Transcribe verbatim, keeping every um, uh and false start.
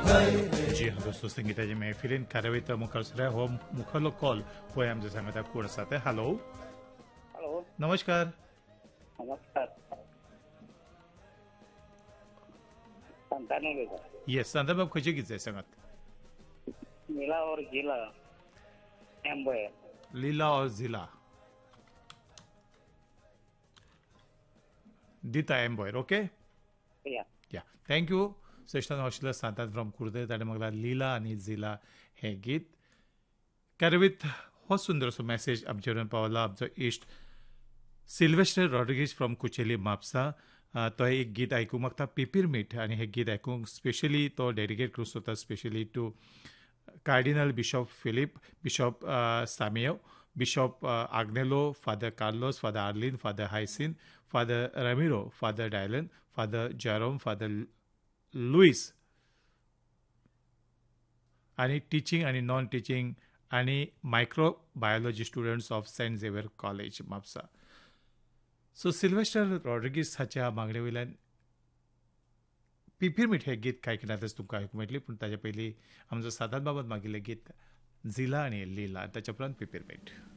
जी हाँ दोस्तों, संगीताची महफिलीन कारवाईत मुखार हो मुखारलो कॉल होय आमचे सांगता कोण आसा ते. हॅलो हॅलो नमस्कार. नमस्कार संताने उलयता. येस सांता बाब खंयचे गीत जाय सांगात. नीला और जिला एम्बोय लीला और झिला दिता एम्बॉयर. ओके या या थँक्यू. सेशन आशिल्लो सांतात फ्रॉम कुर्दे ताणें म्हाका लीला आनी झिला हें गीत कारवीत हो सुंदरसो मॅसेज आमचे मेरेन पावला. आमचो इश्ट सिल्वेस्टर रॉड्रिगीज फ्रॉम कुचेली म्हापसा तो एक गीत आयकूंक मागता पिपिरमीट आनी हें गीत आयकूंक स्पेशली तो डेडिकेट करूं सोदता specially to cardinal Bishop Philip, Bishop सामियो, Bishop Agnelo, father Carlos, father Arlene, father hyacinth, father Ramiro, father Dylan, father Jerome, father Lewis आनी टिचींग आनी नॉन टिचींग आनी microbiology students of Saint Xavier college Mapusa. So Sylvester Rodrigues हाच्या मागणे वयल्यान पिपिरमीट हें गीत कांय किनातच तुमकां आयकूंक मेळटलें, पूण ताचे पयलीं आमचो सादात बाबत मागिल्लें गीत झिला आनी लीला ताच्या उपरांत पिपिरमीट.